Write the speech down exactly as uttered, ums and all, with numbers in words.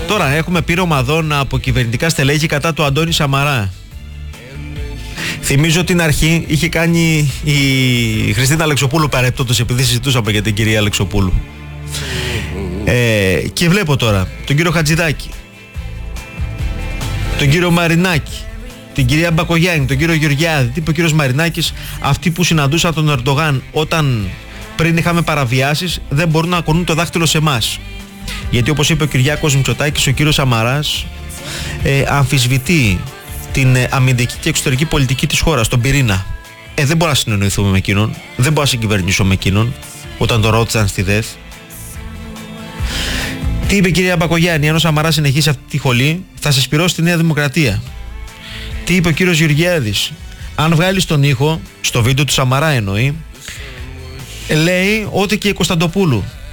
Τώρα έχουμε πείρωμα δών από κυβερνητικά στελέχη κατά του Αντώνη Σαμαρά. Θυμίζω την αρχή είχε κάνει η Χριστίνα Αλεξοπούλου παρεπτόντως, επειδή συζητούσαμε για την κυρία Αλεξοπούλου. Ε, και βλέπω τώρα τον κύριο Χατζηδάκη, τον κύριο Μαρινάκη, την κυρία Μπακογιάννη, τον κύριο Γεωργιάδη. Τι είπε ο κύριος Μαρινάκης? Αυτοί που συναντούσαν τον Ερντογάν όταν πριν είχαμε παραβιάσεις δεν μπορούν να κονούν το δάχτυλο σε εμάς. Γιατί όπως είπε ο Κυριάκος Μητσοτάκης, ο κύριος Σαμαράς ε, αμφισβητεί την ε, αμυντική και εξωτερική πολιτική της χώρας, τον πυρήνα. Ε, δεν μπορώ να συνεννοηθούμε με εκείνον, δεν μπορώ να συγκυβερνήσω με εκείνον, όταν το ρώτησαν στη ΔΕΘ. Τι είπε η κυρία Μπακογιάννη? Αν ο Σαμαράς συνεχίσει αυτή τη χολή, θα σε σπυρώσει τη Νέα Δημοκρατία. Τι είπε ο κύριος Γεωργιάδης? Αν βγάλει τον ήχο, στο βίντεο του Σαμαρά εννοεί, λέει ότι και η Κωνσταντοπούλου